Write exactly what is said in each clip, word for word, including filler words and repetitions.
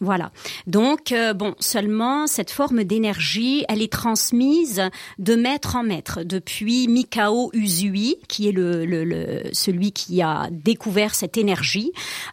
Voilà. Donc, euh, bon, seulement cette forme d'énergie, elle est transmise de maître en maître depuis Mikao Usui, qui est le, le, le celui qui a découvert cette énergie.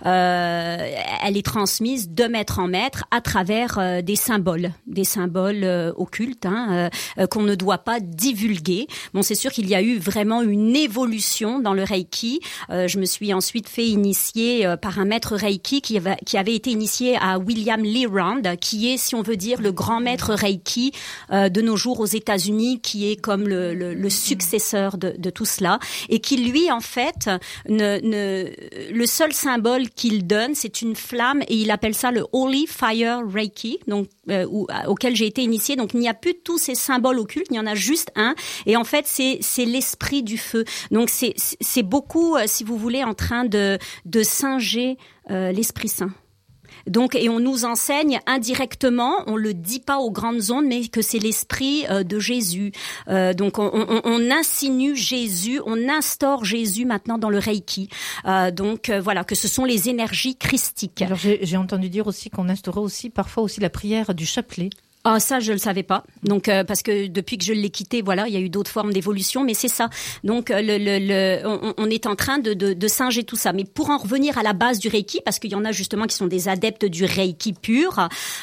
Euh, elle est transmise de maître en maître à travers euh, des symboles, des symboles euh, occultes hein, euh, qu'on ne doit pas divulguer. Bon, c'est sûr qu'il y a eu vraiment une évolution dans le Reiki. Euh, je me suis ensuite fait initier euh, par un maître Reiki qui avait, qui avait été initié à William Lee Round, qui est, si on veut dire, le grand maître Reiki euh, de nos jours aux États-Unis, qui est comme le, le, le successeur de, de tout cela, et qui lui, en fait, ne, ne, le seul symbole qu'il donne, c'est une flamme, et il appelle ça le Holy Fire Reiki, donc euh, où, auquel j'ai été initiée. Donc il n'y a plus tous ces symboles occultes, il y en a juste un, et en fait c'est c'est l'esprit du feu. Donc c'est c'est beaucoup, euh, si vous voulez, en train de de singer euh, l'Esprit Saint. Donc, et on nous enseigne indirectement, on le dit pas aux grandes ondes, mais que c'est l'esprit euh, de Jésus. Euh, donc, on, on, on insinue Jésus, on instaure Jésus maintenant dans le Reiki. Euh, donc, euh, voilà, que ce sont les énergies christiques. Alors, j'ai, j'ai entendu dire aussi qu'on instaurait aussi parfois aussi la prière du chapelet. Ah, ça, je le savais pas. Donc, euh, parce que depuis que je l'ai quitté, voilà, il y a eu d'autres formes d'évolution, mais c'est ça. Donc, euh, le, le, le, on, on est en train de, de, de singer tout ça. Mais pour en revenir à la base du Reiki, parce qu'il y en a justement qui sont des adeptes du Reiki pur,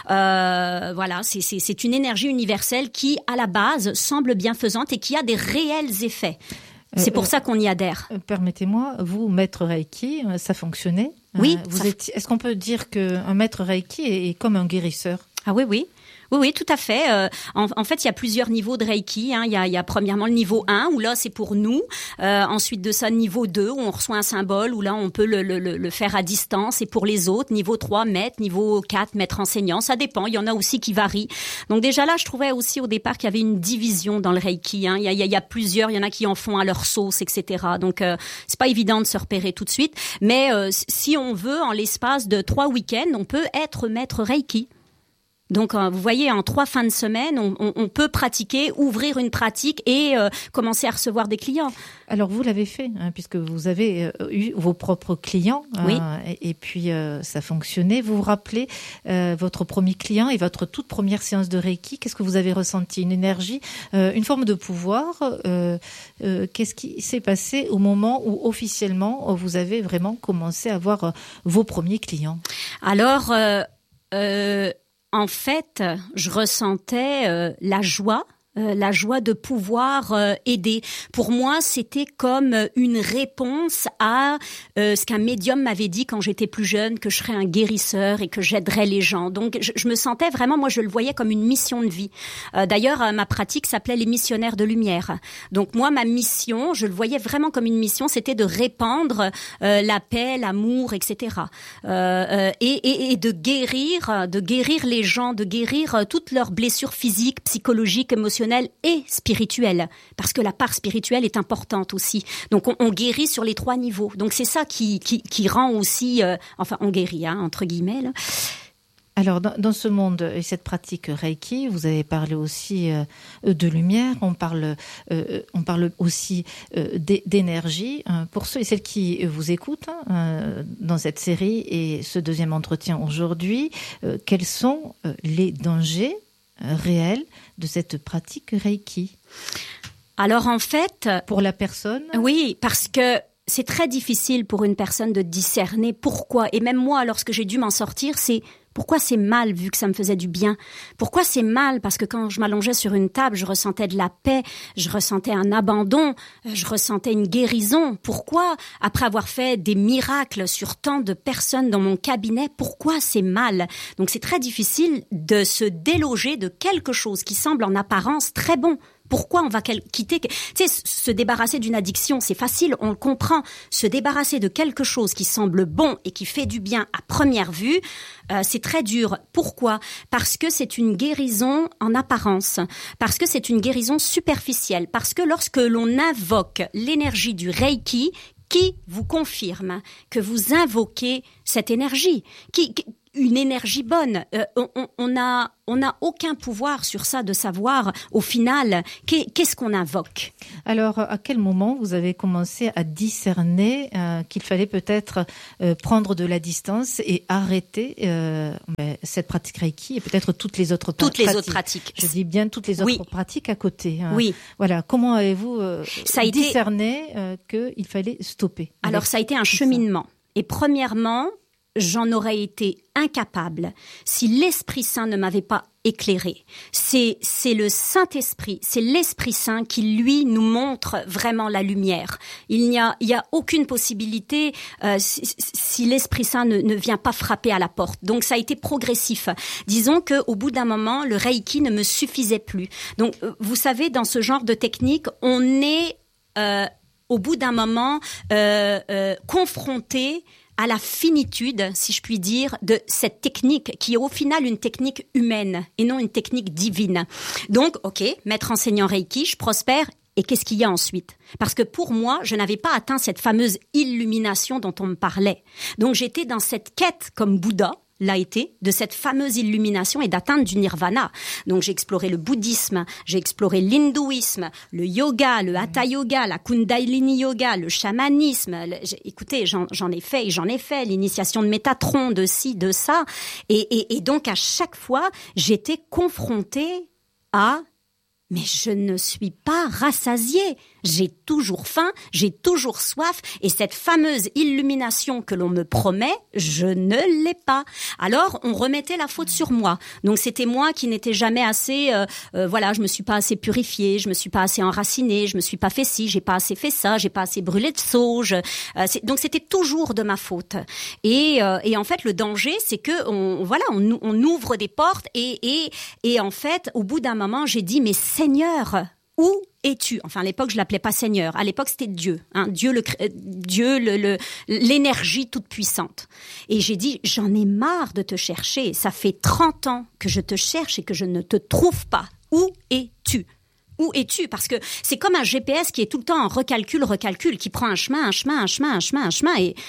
euh, voilà, c'est, c'est, c'est une énergie universelle qui, à la base, semble bienfaisante et qui a des réels effets. C'est pour euh, ça qu'on y adhère. Euh, permettez-moi, vous, maître Reiki, ça fonctionnait ? Oui. Euh, vous ça... êtes, est-ce qu'on peut dire qu'un maître Reiki est, est comme un guérisseur ? Ah oui, oui. Oui, oui, tout à fait. Euh, en, en fait, il y a plusieurs niveaux de Reiki. Hein. Il y a, il y a premièrement le niveau un, où là, c'est pour nous. Euh, ensuite de ça, niveau deux, où on reçoit un symbole, où là, on peut le, le, le faire à distance. Et pour les autres, niveau trois, maître. Niveau quatre, maître enseignant. Ça dépend. Il y en a aussi qui varient. Donc déjà là, je trouvais aussi au départ qu'il y avait une division dans le Reiki. Hein. Il y a, il y a, il y a plusieurs. Il y en a qui en font à leur sauce, et cetera. Donc, euh, c'est pas évident de se repérer tout de suite. Mais euh, si on veut, en l'espace de trois week-ends, on peut être maître Reiki. Donc, euh, vous voyez, en trois fins de semaine, on, on, on peut pratiquer, ouvrir une pratique et euh, commencer à recevoir des clients. Alors, vous l'avez fait, hein, puisque vous avez euh, eu vos propres clients. Oui. Euh, et, et puis, euh, ça fonctionnait. Vous vous rappelez euh, votre premier client et votre toute première séance de Reiki. Qu'est-ce que vous avez ressenti ? Une énergie, euh, une forme de pouvoir. Euh, euh, qu'est-ce qui s'est passé au moment où, officiellement, vous avez vraiment commencé à avoir euh, vos premiers clients ? Alors... Euh, euh... En fait, je ressentais euh, la joie, euh, la joie de pouvoir euh, aider. Pour moi, c'était comme une réponse à euh, ce qu'un médium m'avait dit quand j'étais plus jeune, que je serais un guérisseur et que j'aiderais les gens. Donc, je, je me sentais vraiment, moi, je le voyais comme une mission de vie. Euh, d'ailleurs, euh, ma pratique s'appelait les missionnaires de lumière. Donc, moi, ma mission, je le voyais vraiment comme une mission, c'était de répandre euh, la paix, l'amour, et cetera. Euh, euh, et, et, et de guérir, de guérir les gens, de guérir euh, toutes leurs blessures physiques, psychologiques, émotionnelles et spirituelle, parce que la part spirituelle est importante aussi. Donc on, on guérit sur les trois niveaux. Donc c'est ça qui qui, qui rend aussi, euh, enfin on guérit hein, entre guillemets. Là. Alors dans, dans ce monde et cette pratique Reiki, vous avez parlé aussi euh, de lumière. On parle euh, on parle aussi euh, d'énergie. Pour ceux et celles qui vous écoutent euh, dans cette série et ce deuxième entretien aujourd'hui, euh, quels sont euh, les dangers réel de cette pratique Reiki? Alors en fait... Pour la personne? Oui, parce que c'est très difficile pour une personne de discerner pourquoi. Et même moi, lorsque j'ai dû m'en sortir, c'est pourquoi c'est mal vu que ça me faisait du bien. Pourquoi c'est mal? Parce que quand je m'allongeais sur une table, je ressentais de la paix, je ressentais un abandon, je ressentais une guérison. Pourquoi? Après avoir fait des miracles sur tant de personnes dans mon cabinet, pourquoi c'est mal? Donc c'est très difficile de se déloger de quelque chose qui semble en apparence très bon. Pourquoi on va quitter... Tu sais, se débarrasser d'une addiction, c'est facile, on le comprend. Se débarrasser de quelque chose qui semble bon et qui fait du bien à première vue, euh, c'est très dur. Pourquoi? Parce que c'est une guérison en apparence. Parce que c'est une guérison superficielle. Parce que lorsque l'on invoque l'énergie du Reiki, qui vous confirme que vous invoquez cette énergie? Qui... qui une énergie bonne. Euh, on, on, on a, on n'a aucun pouvoir sur ça de savoir au final qu'est-ce qu'on invoque. Alors, à quel moment vous avez commencé à discerner euh, qu'il fallait peut-être euh, prendre de la distance et arrêter euh, mais cette pratique Reiki et peut-être toutes les autres toutes pratiques. les autres pratiques. Je dis bien toutes les autres oui. pratiques à côté. Hein. Oui. Voilà. Comment avez-vous euh, ça a discerné été... euh, qu'il fallait stopper? Alors, ça a été un cheminement. Ça. Et premièrement, j'en aurais été incapable si l'Esprit Saint ne m'avait pas éclairé. C'est, c'est le Saint-Esprit, c'est l'Esprit Saint qui, lui, nous montre vraiment la lumière. Il n'y a, il y a aucune possibilité euh, si, si l'Esprit Saint ne, ne vient pas frapper à la porte. Donc, ça a été progressif. Disons qu'au bout d'un moment, le Reiki ne me suffisait plus. Donc, vous savez, dans ce genre de technique, on est, euh, au bout d'un moment, euh, euh, confronté à la finitude, si je puis dire, de cette technique qui est au final une technique humaine et non une technique divine. Donc, ok, maître enseignant Reiki, je prospère. Et qu'est-ce qu'il y a ensuite? Parce que pour moi, je n'avais pas atteint cette fameuse illumination dont on me parlait. Donc, j'étais dans cette quête comme Bouddha l'a été, de cette fameuse illumination et d'atteindre du nirvana. Donc j'ai exploré le bouddhisme, j'ai exploré l'hindouisme, le yoga, le hatha yoga, la kundalini yoga, le chamanisme. Le, écoutez, j'en, j'en ai fait et j'en ai fait, l'initiation de Métatron, de ci, de ça. Et, et, et donc à chaque fois, j'étais confrontée à... Mais je ne suis pas rassasiée. J'ai toujours faim, j'ai toujours soif, et cette fameuse illumination que l'on me promet, je ne l'ai pas. Alors, on remettait la faute sur moi. Donc, c'était moi qui n'étais jamais assez, euh, euh, voilà, je me suis pas assez purifiée, je me suis pas assez enracinée, je me suis pas fait ci, j'ai pas assez fait ça, j'ai pas assez brûlé de sauge. Euh, c'est, donc, c'était toujours de ma faute. Et, euh, et en fait, le danger, c'est que, on, voilà, on, on ouvre des portes, et, et, et en fait, au bout d'un moment, j'ai dit, mais Seigneur, où es-tu? Enfin, à l'époque, je l'appelais pas Seigneur. À l'époque, c'était Dieu, hein, Dieu, le, Dieu, le, le, l'énergie toute puissante. Et j'ai dit, j'en ai marre de te chercher. Ça fait trente ans que je te cherche et que je ne te trouve pas. Où es-tu? Où es-tu? Parce que c'est comme un G P S qui est tout le temps en recalcul, recalcul, qui prend un chemin, un chemin, un chemin, un chemin, un chemin, et,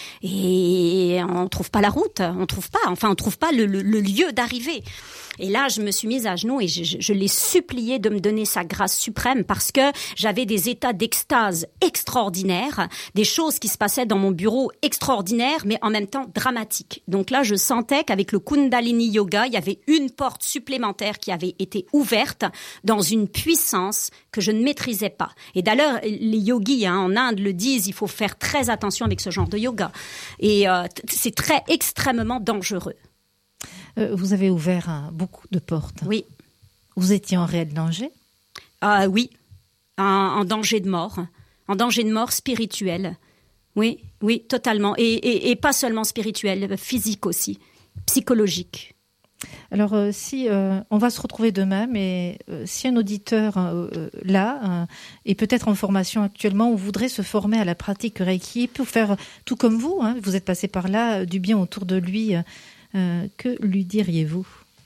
et on trouve pas la route, on trouve pas, enfin, on trouve pas le, le, le lieu d'arrivée. Et là, je me suis mise à genoux et je, je, je l'ai supplié de me donner sa grâce suprême parce que j'avais des états d'extase extraordinaires, des choses qui se passaient dans mon bureau extraordinaires, mais en même temps dramatiques. Donc là, je sentais qu'avec le Kundalini Yoga, il y avait une porte supplémentaire qui avait été ouverte dans une puissance que je ne maîtrisais pas. Et d'ailleurs, les yogis hein, en Inde le disent, il faut faire très attention avec ce genre de yoga. Et euh, c'est très extrêmement dangereux. Euh, vous avez ouvert hein, beaucoup de portes. Oui. Vous étiez en réel danger? euh, Oui, en, en danger de mort, en danger de mort spirituel. Oui, oui, totalement. Et, et, et pas seulement spirituel, physique aussi, psychologique. Alors, euh, si euh, on va se retrouver demain, mais euh, si un auditeur euh, euh, là euh, est peut-être en formation actuellement ou voudrait se former à la pratique Reiki, pour faire tout comme vous, hein, vous êtes passé par là, euh, du bien autour de lui, euh, que lui diriez-vous?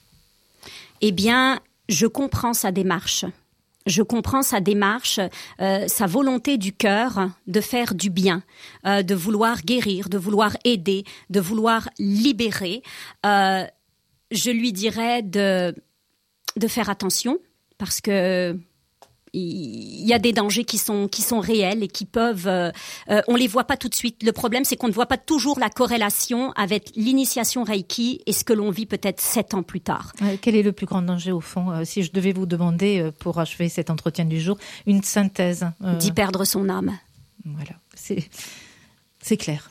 Eh bien, je comprends sa démarche. Je comprends sa démarche, euh, sa volonté du cœur de faire du bien, euh, de vouloir guérir, de vouloir aider, de vouloir libérer. Euh, Je lui dirais de, de faire attention parce que il y a des dangers qui sont, qui sont réels et qui peuvent... Euh, euh, on les voit pas tout de suite. Le problème, c'est qu'on ne voit pas toujours la corrélation avec l'initiation Reiki et ce que l'on vit peut-être sept ans plus tard. Euh, quel est le plus grand danger au fond euh, si je devais vous demander, euh, pour achever cet entretien du jour, une synthèse euh... D'y perdre son âme. Voilà, c'est, c'est clair.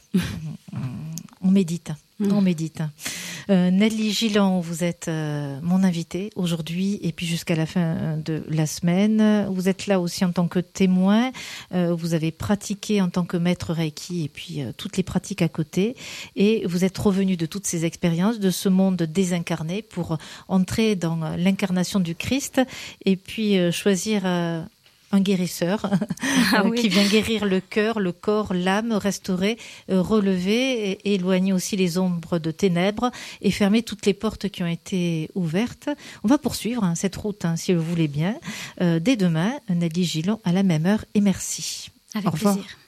On médite. On médite. Euh, Nelly Gillan, vous êtes euh, mon invitée aujourd'hui et puis jusqu'à la fin de la semaine. Vous êtes là aussi en tant que témoin. Euh, vous avez pratiqué en tant que maître Reiki et puis euh, toutes les pratiques à côté. Et vous êtes revenu de toutes ces expériences, de ce monde désincarné pour entrer dans l'incarnation du Christ et puis euh, choisir... Euh, un guérisseur ah, oui. qui vient guérir le cœur, le corps, l'âme, restaurer, euh, relever, et éloigner aussi les ombres de ténèbres et fermer toutes les portes qui ont été ouvertes. On va poursuivre hein, cette route, hein, si vous le voulez bien, euh, dès demain. Nelly Gillan à la même heure et merci. Avec Au revoir. plaisir.